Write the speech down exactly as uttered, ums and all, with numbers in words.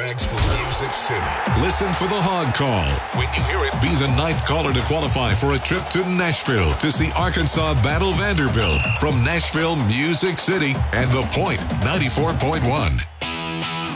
bags for Music City. Listen for the Hog Call. When you hear it, be the ninth caller to qualify for a trip to Nashville to see Arkansas battle Vanderbilt from Nashville, Music City, and The Point ninety-four point one.